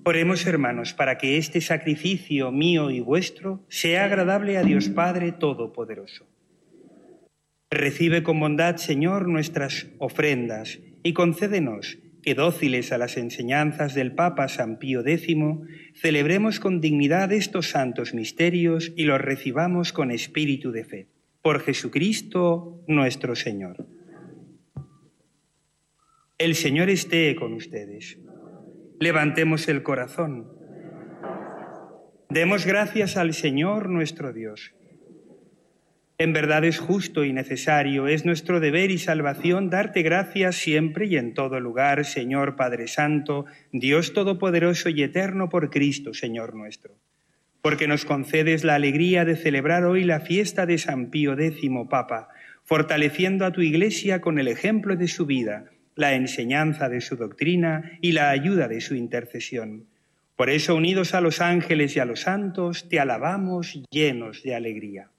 Oremos, hermanos, para que este sacrificio mío y vuestro sea agradable a Dios Padre Todopoderoso. Recibe con bondad, Señor, nuestras ofrendas y concédenos que, dóciles a las enseñanzas del Papa San Pío X, celebremos con dignidad estos santos misterios y los recibamos con espíritu de fe. Por Jesucristo nuestro Señor. El Señor esté con ustedes. Levantemos el corazón. Demos gracias al Señor nuestro Dios. En verdad es justo y necesario, es nuestro deber y salvación darte gracias siempre y en todo lugar, Señor Padre Santo, Dios Todopoderoso y Eterno, por Cristo, Señor nuestro. Porque nos concedes la alegría de celebrar hoy la fiesta de San Pío X, Papa, fortaleciendo a tu Iglesia con el ejemplo de su vida, la enseñanza de su doctrina y la ayuda de su intercesión. Por eso, unidos a los ángeles y a los santos, te alabamos llenos de alegría.